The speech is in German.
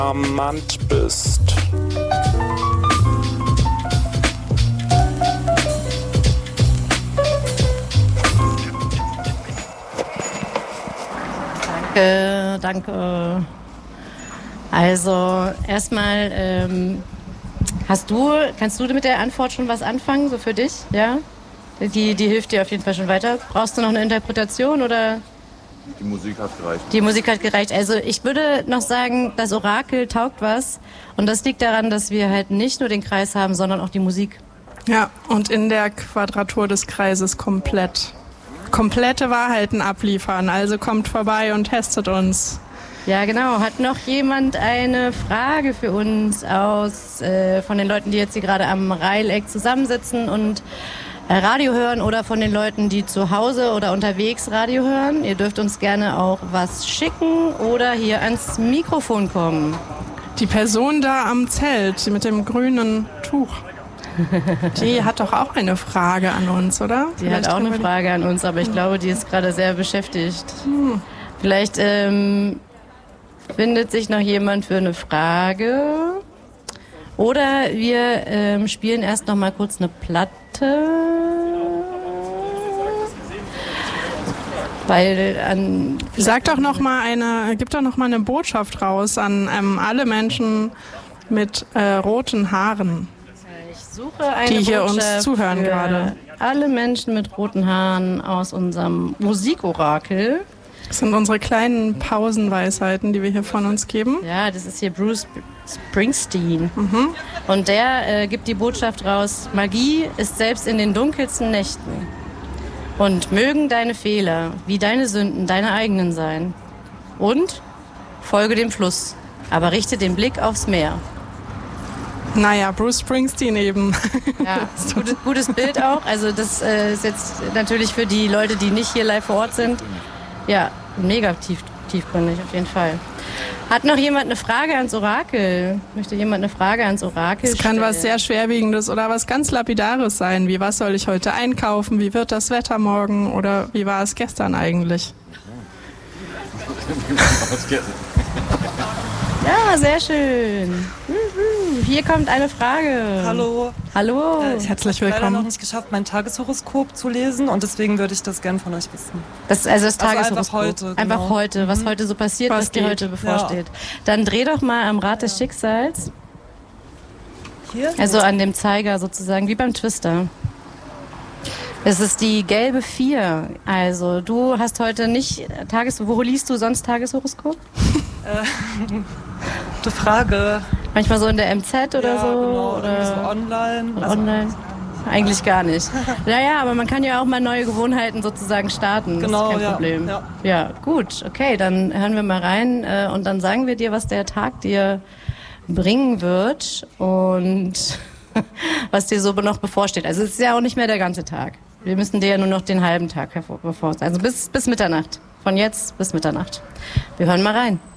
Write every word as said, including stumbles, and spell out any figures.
charmant bist. Danke, danke. Also erstmal, ähm, hast du, kannst du mit der Antwort schon was anfangen, so für dich, ja? Die, die hilft dir auf jeden Fall schon weiter. Brauchst du noch eine Interpretation oder? Die Musik hat gereicht. Die Musik hat gereicht. Also ich würde noch sagen, das Orakel taugt was. Und das liegt daran, dass wir halt nicht nur den Kreis haben, sondern auch die Musik. Ja, und in der Quadratur des Kreises komplett. Komplette Wahrheiten abliefern. Also kommt vorbei und testet uns. Ja, genau. Hat noch jemand eine Frage für uns aus äh, von den Leuten, die jetzt hier gerade am Reileck zusammensitzen und äh, Radio hören oder von den Leuten, die zu Hause oder unterwegs Radio hören? Ihr dürft uns gerne auch was schicken oder hier ans Mikrofon kommen. Die Person da am Zelt mit dem grünen Tuch, die hat doch auch eine Frage an uns, oder? Die Vielleicht hat auch eine Frage an uns, aber ich glaube, die ist gerade sehr beschäftigt. Hm. Vielleicht ähm, findet sich noch jemand für eine Frage. Oder wir ähm, spielen erst noch mal kurz eine Platte. Weil an Sag doch noch mal eine, gib doch noch mal eine Botschaft raus an ähm, alle Menschen mit äh, roten Haaren. Ich suche eine die hier Botschaft uns zuhören für gerade. Alle Menschen mit roten Haaren aus unserem Musikorakel. Das sind unsere kleinen Pausenweisheiten, die wir hier von uns geben. Ja, das ist hier Bruce Springsteen. Mhm. Und der äh, gibt die Botschaft raus: Magie ist selbst in den dunkelsten Nächten. Und mögen deine Fehler, wie deine Sünden, deine eigenen sein. Und folge dem Fluss, aber richte den Blick aufs Meer. Naja, Bruce Springsteen eben. Ja, gutes, gutes Bild auch. Also das äh, ist jetzt natürlich für die Leute, die nicht hier live vor Ort sind. Ja, mega tief, tiefgründig auf jeden Fall. Hat noch jemand eine Frage ans Orakel? Möchte jemand eine Frage ans Orakel stellen? Es kann was sehr Schwerwiegendes oder was ganz Lapidares sein, wie was soll ich heute einkaufen, wie wird das Wetter morgen oder wie war es gestern eigentlich? Ja, sehr schön. Hier kommt eine Frage. Hallo. Hallo. Äh, ich Herzlich habe leider willkommen. noch nicht geschafft, mein Tageshoroskop zu lesen und deswegen würde ich das gerne von euch wissen. Das, also das Also Tageshoroskop. einfach heute. Genau. Einfach heute, was mhm. heute so passiert, was, was dir heute bevorsteht. Ja. Dann dreh doch mal am Rad des Schicksals. Hier? Also an dem Zeiger sozusagen, wie beim Twister. Es ist die gelbe vier. Also du hast heute nicht Tages... Wo liest du sonst Tageshoroskop? Äh, gute Frage. Manchmal so in der M Z oder ja, so? Genau, oder so online. Also online? Eigentlich gar nicht. Naja, aber man kann ja auch mal neue Gewohnheiten sozusagen starten. Das genau, ist kein ja, Problem. Ja. ja, gut. Okay, dann hören wir mal rein äh, und dann sagen wir dir, was der Tag dir bringen wird und was dir so noch bevorsteht. Also es ist ja auch nicht mehr der ganze Tag. Wir müssen dir ja nur noch den halben Tag bevorstehen. Also bis, bis Mitternacht. Von jetzt bis Mitternacht. Wir hören mal rein.